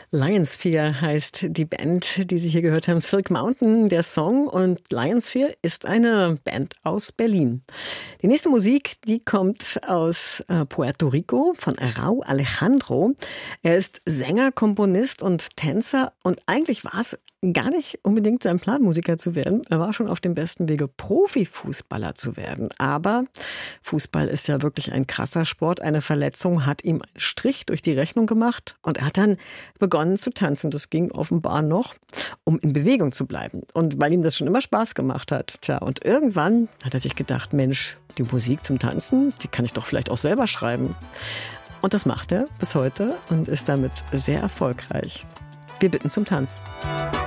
Lionsphere heißt die Band, die Sie hier gehört haben. Silk Mountain, der Song. Und Lionsphere ist eine Band aus Berlin. Die nächste Musik, die kommt aus Puerto Rico von Rauw Alejandro. Er ist Sänger, Komponist und Tänzer. Und eigentlich war es gar nicht unbedingt sein Plan, Musiker zu werden. Er war schon auf dem besten Wege, Profifußballer zu werden. Aber Fußball ist ja wirklich ein krasser Sport. Eine Verletzung hat ihm einen Strich durch die Rechnung gemacht. Und er hat dann begonnen zu tanzen. Das ging offenbar noch, um in Bewegung zu bleiben. Und weil ihm das schon immer Spaß gemacht hat. Tja, und irgendwann hat er sich gedacht, Mensch, die Musik zum Tanzen, die kann ich doch vielleicht auch selber schreiben. Und das macht er bis heute und ist damit sehr erfolgreich. Wir bitten zum Tanz.